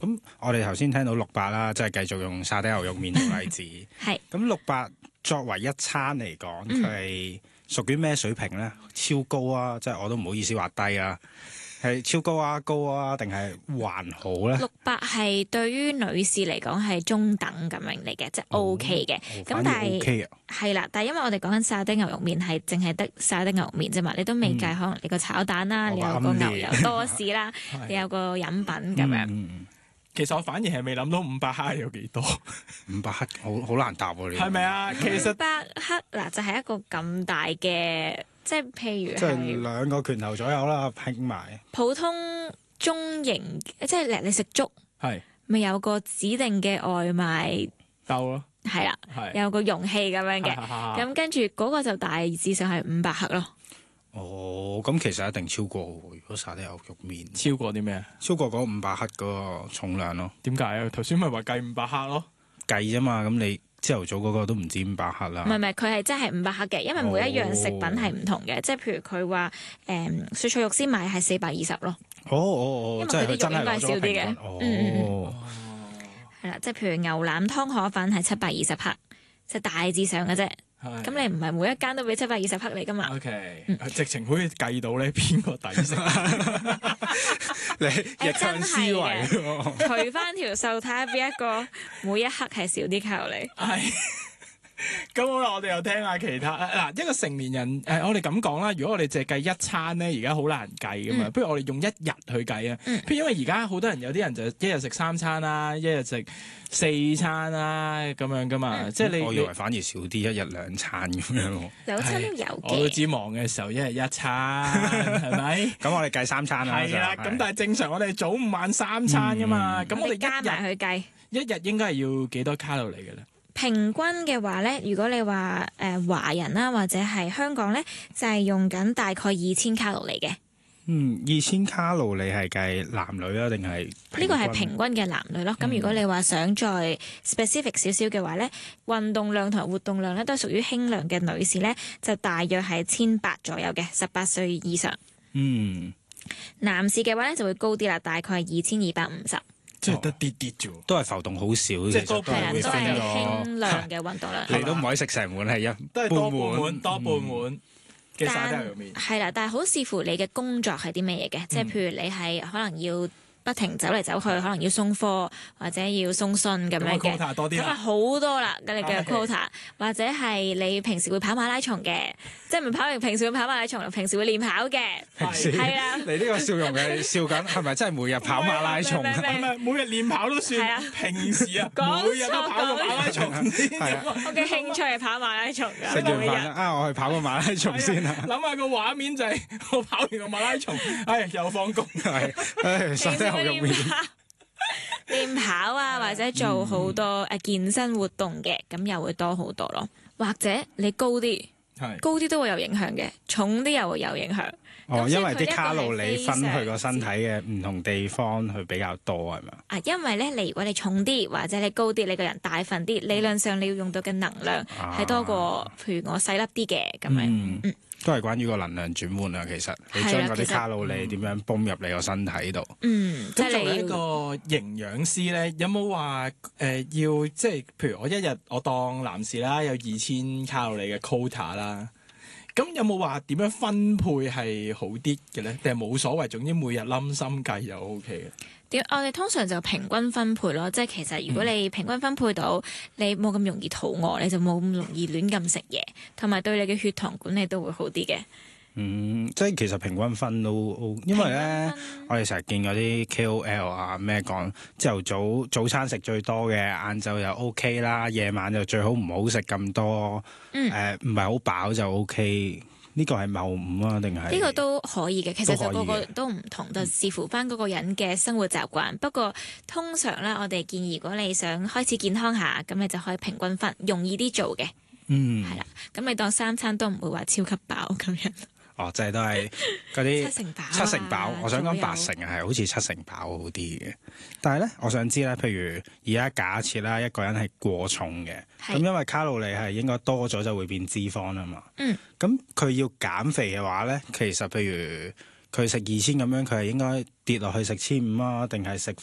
咁我哋頭先聽到600啦，即係繼續用沙爹牛肉麵做例子。 係咁600作為一餐嚟講，佢係屬於咩水平咧？超高啊！即係我都唔好意思話低啊。係超高啊、高啊，定係還好咧 ？600係對於女士嚟講係中等咁樣嚟嘅，即係 OK 嘅。咁但係係啦，但係因為我哋講緊沙爹牛肉麵係淨係得沙爹牛肉麵啫嘛，你都未計可能你個炒蛋啦，你有個牛油多士啦，你有個飲品咁樣。 其實我反而係未諗到500克有幾多 ？500克好難答喎，你係咪啊？其實 500克嗱就係一個咁大嘅。即係譬如即係2個拳頭左右啦，拼埋。 普通中型，即係你食粥， 係咪有個指定嘅外賣兜咯， 係啦，有個容器咁樣嘅，咁跟住嗰個就大致上係500克咯。 哦，咁其實一定超過喎。如果沙爹牛肉麵超過啲咩？ 超過嗰500克嗰個重量咯。 點解啊？頭先咪話計500克咯， 計啫嘛。咁你朝頭早嗰個都唔止500克啦。 唔係，佢係真係500克嘅，因為每一樣食品係唔同嘅，即係譬如佢話雪菜肉絲買係420咯。 哦， 因為佢啲肉應該係少啲嘅。係啦，即係譬如牛腩湯河粉係720克，即係大致上嘅啫。咁你唔係每一間都俾720克你噶嘛 ？OK，直情可以計到咧邊個抵食。 你逆向思維， 除翻條數睇下邊一個每一克係少啲卡路里。 係。咁好啦，我哋又聽下其他嗱，一個成年人我哋咁講啦，如果我哋淨係計一餐咧，而家好難計噶嘛，不如我哋用1日去計啊。譬如因為而家好多人有啲人就一日食3餐啦，一日食4餐啦咁樣噶嘛，即係你。我以為反而少啲，一日2餐咁樣咯。 兩餐都有嘅。 我都知忙嘅時候一日1餐，係咪？ 咁我哋計3餐啦。 係啦，咁但係正常我哋早午晚3餐噶嘛，咁我哋加埋去計， 一日應該係要幾多卡路里嘅咧？ 平均嘅話咧，如果你話華人啦，或者係香港咧，就係用緊大概2000卡路里嘅。 2000卡路里係計男女啊，定係？ 呢個係平均嘅男女咯。咁如果你話想再 specific 少少嘅話咧，運動量同埋活動量咧都係屬於輕量嘅女士咧，就大約係1800左右嘅，18歲以上。男士嘅話咧就會高啲啦，大概係2250。 即係得啲啲啫， 都係浮動好少， 即係都係輕量嘅運動量。 你都唔可以食成碗，係都係多半碗嘅沙爹牛肉麵。 係啦，但係好視乎你嘅工作係啲咩嘢嘅，即係譬如你係可能要不停走嚟走去，可能要送貨或者要送信咁樣嘅，咁啊好多啦，咁你嘅 quota， 或者係你平時會跑馬拉松嘅，即係唔係平時會跑馬拉松，平時會練跑嘅，係啊。 你呢個笑容係笑緊，係咪真係每日跑馬拉松？ 每日練跑都算，平時啊，每日都跑個馬拉松。 我嘅興趣係跑馬拉松㗎。 食完飯我去跑個馬拉松先啊！ 諗下個畫面就係我跑完個馬拉松，又放工， 練跑啊，或者做好多健身活動嘅，咁又會多好多咯。或者你高啲，高啲都會有影響嘅，重啲又會有影響。 因為啲卡路里分去個身體嘅唔同地方去比較多係咪？ 因為咧，你如果你重啲或者你高啲，你個人大份啲，理論上你要用到嘅能量係多過，譬如我細粒啲嘅咁樣。 都係關於個能量轉換啊，其實你將嗰啲卡路里點樣泵入你個身體度。 咁作為一個營養師咧，有冇話要即係譬如我一日我當男士啦，有2000卡路里嘅 quota 啦，咁有冇話點樣分配係好啲嘅咧？定係冇所謂，總之每日冧心計就 OK 嘅？ 我哋通常就平均分配咯，即係其實如果你平均分配到，你冇咁容易肚餓，你就冇咁容易亂咁食嘢，同埋對你嘅血糖管理都會好啲嘅。 即係其實平均分都，因為咧我哋成日見嗰啲 KOL 啊咩講，朝頭早餐食最多嘅，晏晝又 OK 啦，夜晚就最好唔好食咁多，唔係好飽就 OK。呢個係謬誤啊，定係？呢個都可以嘅，其實就個個都唔同，就視乎翻嗰個人嘅生活習慣。不過通常咧，我哋建議如果你想開始健康下，咁你就可以平均分，容易啲做嘅。係啦，咁你當3餐都唔會話超級飽咁樣。 即係都係嗰啲 7成飽。 我想講8成係好似7成飽好啲嘅。但係咧，我想知咧，譬如而家假設啦，一個人係過重嘅，咁因為卡路里係應該多咗就會變脂肪啊嘛。咁佢要減肥嘅話咧，其實譬如佢食2000咁樣，佢係應該跌落去食1500啊，定係食